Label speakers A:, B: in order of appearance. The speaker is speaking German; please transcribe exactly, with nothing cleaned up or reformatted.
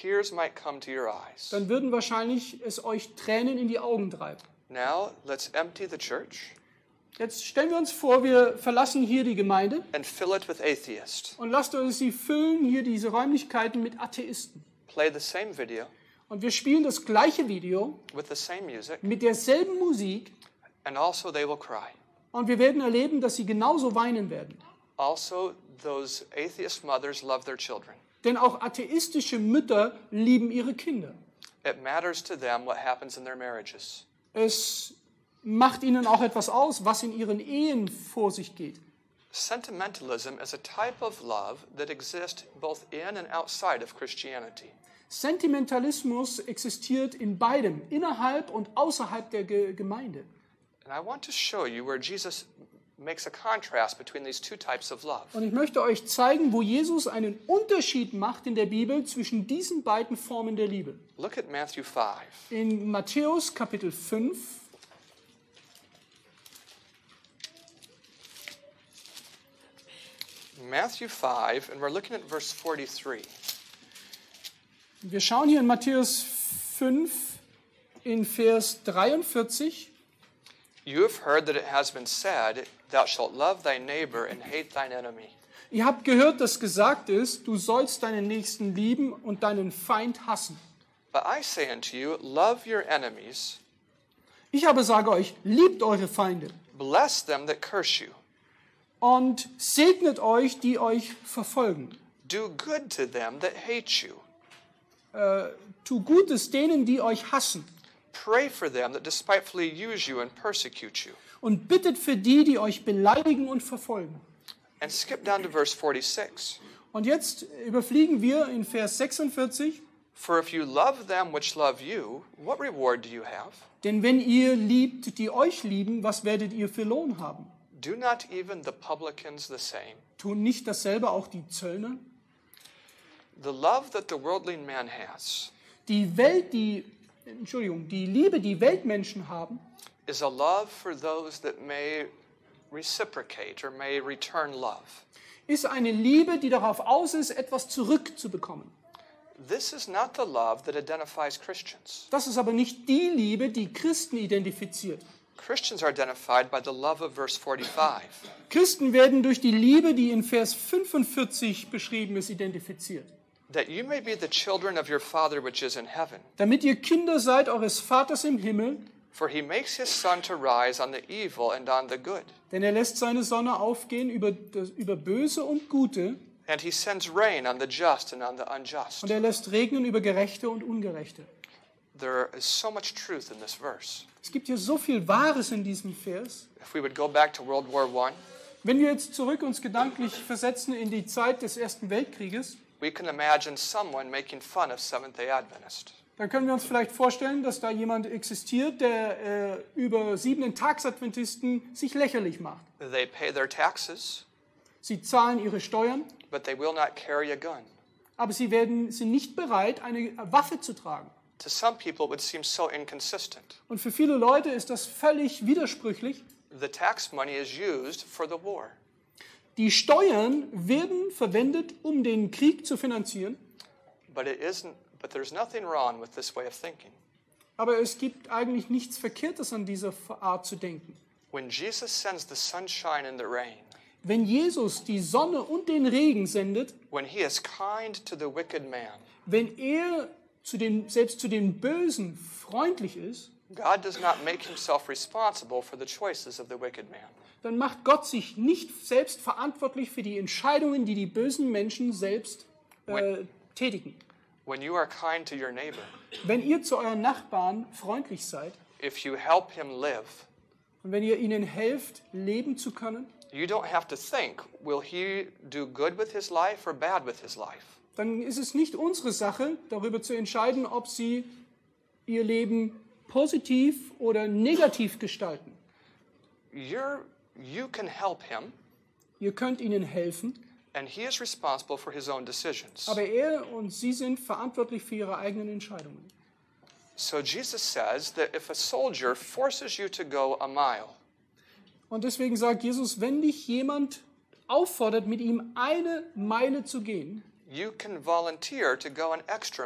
A: tears might come to your eyes.
B: dann würden wahrscheinlich es euch Tränen in die Augen treiben.
A: Now, let's empty the church
B: Jetzt stellen wir uns vor, wir verlassen hier die Gemeinde
A: and fill it with atheists.
B: und lasst uns sie füllen, hier diese Räumlichkeiten mit Atheisten.
A: Play the same video
B: Und wir spielen das gleiche Video
A: with the same music,
B: mit derselben Musik
A: and also they will cry.
B: und wir werden erleben, dass sie genauso weinen werden.
A: Also, those atheist mothers love their children.
B: Denn auch atheistische Mütter lieben ihre Kinder.
A: It matters to them what happens in their marriages.
B: Es macht ihnen auch etwas aus, was in ihren Ehen vor sich geht.
A: Sentimentalism is a type of love that exists both in and outside of Christianity.
B: Sentimentalismus existiert in beidem, innerhalb und außerhalb der Ge- Gemeinde.
A: And I want to show you where Jesus makes a contrast between these two types of love.
B: Und ich möchte euch zeigen, wo Jesus einen Unterschied macht in der Bibel zwischen diesen beiden Formen der Liebe.
A: Look at Matthew five.
B: In Matthäus Kapitel fünf,
A: Matthew five, and we're looking at verse forty-three.
B: wir schauen hier in Matthäus fünf in Vers dreiundvierzig.
A: You have heard that it has been said, thou shalt love thy neighbor and hate thine enemy.
B: Ihr habt gehört, dass gesagt ist, du sollst deinen Nächsten lieben und deinen Feind hassen.
A: But I say unto you, love your enemies,
B: Ich aber sage euch, liebt eure Feinde
A: bless them that curse you,
B: und segnet euch, die euch verfolgen.
A: do good to them that hate you,
B: Äh, tu Gutes denen, die euch hassen.
A: pray for them that despitefully use you and persecute you.
B: Und bittet für die, die euch beleidigen und verfolgen.
A: And skip down to verse forty-six.
B: Und jetzt überfliegen wir in Vers sechsundvierzig.
A: For if you love them which love you, what reward do you have?
B: Denn wenn ihr liebt, die euch lieben, was werdet ihr für Lohn haben?
A: Do not even the publicans the same?
B: Tun nicht dasselbe auch die Zöllner?
A: The love that the worldly man has
B: Die Welt, die, Entschuldigung, die Liebe, die Weltmenschen haben,
A: is a love for those that may reciprocate or may return love.
B: ist eine Liebe, die darauf aus ist, etwas zurückzubekommen.
A: This is not the love that identifies Christians.
B: Das ist aber nicht die Liebe, die Christen identifiziert.
A: Christians are identified by the love of verse forty-five.
B: Christen werden durch die Liebe, die in Vers fünfundvierzig beschrieben ist, identifiziert.
A: That you may be the children of your Father which is in heaven.
B: Damit ihr Kinder seid eures Vaters im Himmel,
A: For he makes his sun to rise on the evil and on the good.
B: denn er lässt seine Sonne aufgehen über, das, über Böse und Gute,
A: And he sends rain on the just and on the unjust.
B: und er lässt regnen über Gerechte und Ungerechte.
A: There is so much truth in this verse.
B: Es gibt hier so viel Wahres in diesem Vers.
A: If we would go back to World War One,
B: Wenn wir jetzt zurück uns gedanklich versetzen in die Zeit des Ersten Weltkrieges,
A: we can imagine someone making fun of Seventh-day Adventists.
B: dann können wir uns vielleicht vorstellen, dass da jemand existiert, der äh, über Siebenten-Tags-Adventisten sich lächerlich macht.
A: They pay their taxes,
B: Sie zahlen ihre Steuern,
A: but they will not carry a gun.
B: aber sie werden, sind nicht bereit, eine Waffe zu tragen.
A: To some people, it would seem so inconsistent.
B: Und für viele Leute ist das völlig widersprüchlich.
A: The tax money is used for the war.
B: Die Steuern werden verwendet, um den Krieg zu finanzieren,
A: But it isn't. But there's nothing wrong with this way of thinking.
B: aber es gibt eigentlich nichts Verkehrtes an dieser Art zu denken.
A: When Jesus sends the sunshine and the rain,
B: Wenn Jesus die Sonne und den Regen sendet,
A: when he is kind to the wicked man,
B: wenn er zu den, selbst zu den Bösen freundlich ist,
A: God does not make himself responsible for the choices of the wicked man.
B: dann macht Gott sich nicht selbst verantwortlich für die Entscheidungen, die die bösen Menschen selbst äh, tätigen.
A: When you are kind to your neighbor,
B: Wenn ihr zu euren Nachbarn freundlich seid
A: if you help him live,
B: und wenn ihr ihnen helft, leben zu können,
A: you don't have to think, will he do good with his life or bad with his life?
B: dann ist es nicht unsere Sache, darüber zu entscheiden, ob sie ihr Leben positiv oder negativ gestalten.
A: You're, you can help him,
B: Ihr könnt ihnen helfen,
A: and he is responsible for his own decisions.
B: aber er und sie sind verantwortlich für ihre eigenen Entscheidungen.
A: So Jesus says that if a soldier forces you to go a mile,
B: Und deswegen sagt Jesus, wenn dich jemand auffordert, mit ihm eine Meile zu gehen,
A: you can volunteer to go an extra